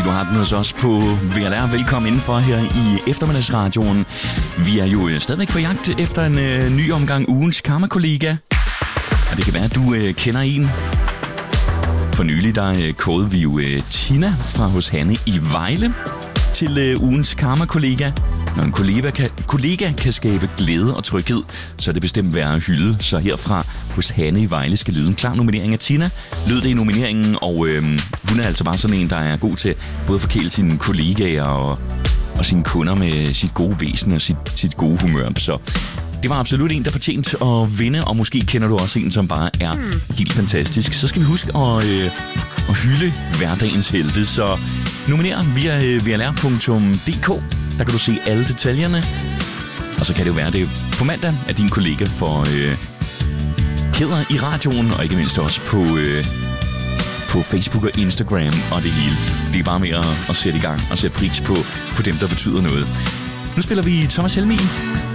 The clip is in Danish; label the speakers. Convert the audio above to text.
Speaker 1: du har den hos os på VLR. Velkommen indenfor her i eftermiddagsradioen. Vi er jo stadigvæk på jagt efter en ny omgang ugens karmakollega. Og det kan være, at du kender en. For nylig der kårede vi jo Tina fra hos Hanne i Vejle til ugens karmakollega. Når en kollega kan skabe glæde og tryghed, så er det bestemt værd at hylde. Så herfra hos Hanne i Vejle skal lyde en klar nominering af Tina. Lød det i nomineringen, og hun er altså bare sådan en, der er god til både at forkæle sine kollegaer og sine kunder med sit gode væsen og sit gode humør. Så det var absolut en, der fortjente at vinde, og måske kender du også en, som bare er helt fantastisk. Så skal vi huske at hylde hverdagens helte. Så nominer via vlr.dk. Der kan du se alle detaljerne. Og så kan det jo være, det på mandag, at din kollega får hæder i radioen, og ikke mindst også på Facebook og Instagram og det hele. Det er bare med at sætte i gang og sætte pris på dem, der betyder noget. Nu spiller vi Thomas Helmig